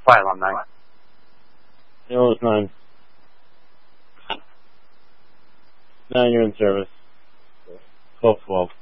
Phi alumni. Yellow is 9. 9, you're in service. 12-12.